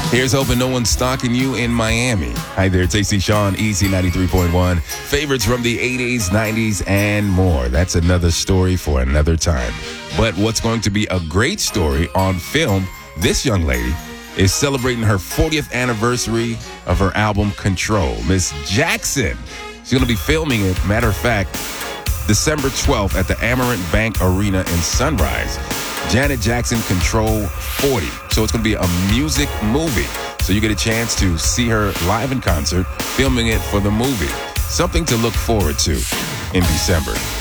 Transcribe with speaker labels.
Speaker 1: Here's hoping no one's stalking you in Miami. Hi there, it's AC Sean, Easy 93.1. Favorites from the 80s, 90s, and more. That's another story for another time. But what's going to be a great story on film, this young lady is celebrating her 40th anniversary of her album Control. Miss Jackson, she's going to be filming it, matter of fact, December 12th at the Amerant Bank Arena in Sunrise. Janet Jackson Control 40. So it's going to be a music movie. So you get a chance to see her live in concert, filming it for the movie. Something to look forward to in December.